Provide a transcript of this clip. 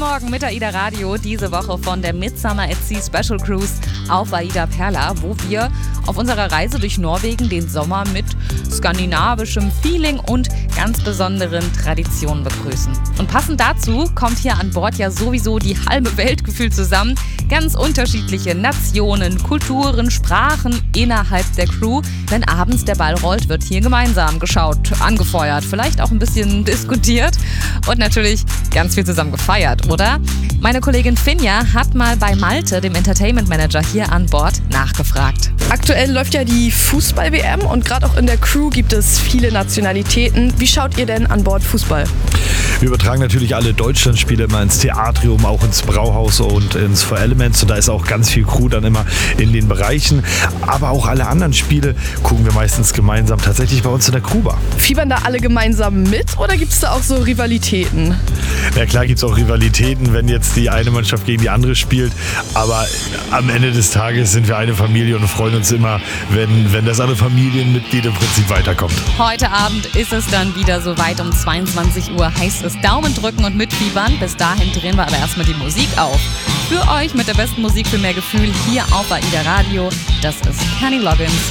Morgen mit AIDA Radio, diese Woche von der Midsummer at Sea Special Cruise auf AIDA Perla, wo wir auf unserer Reise durch Norwegen den Sommer mit skandinavischem Feeling und ganz besonderen Traditionen begrüßen. Und passend dazu kommt hier an Bord ja sowieso die halbe Welt gefühlt zusammen. Ganz unterschiedliche Nationen, Kulturen, Sprachen innerhalb der Crew. Wenn abends der Ball rollt, wird hier gemeinsam geschaut, angefeuert, vielleicht auch ein bisschen diskutiert und natürlich ganz viel zusammen gefeiert, oder? Meine Kollegin Finja hat mal bei Malte, dem Entertainment Manager hier an Bord, nachgefragt. Aktuell läuft ja die Fußball-WM und gerade auch in der Crew gibt es viele Nationalitäten. Wie schaut ihr denn an Bord Fußball? Wir übertragen natürlich alle Deutschlandspiele immer ins Theatrium, auch ins Brauhaus und ins Four Elements. Und da ist auch ganz viel Crew dann immer in den Bereichen. Aber auch alle anderen Spiele gucken wir meistens gemeinsam tatsächlich bei uns in der Crewbar. Fiebern da alle gemeinsam mit oder gibt es da auch so Rivalitäten? Ja, klar gibt es auch Rivalitäten, wenn jetzt die eine Mannschaft gegen die andere spielt. Aber am Ende des Tages sind wir eine Familie und freuen uns immer, wenn das andere Familienmitglied im Prinzip weiterkommt. Heute Abend ist es dann wieder soweit. Um 22 Uhr heißt es Daumen drücken und mitfiebern. Bis dahin drehen wir aber erstmal die Musik auf. Für euch mit der besten Musik für mehr Gefühl hier auf AIDA Radio. Das ist Kenny Loggins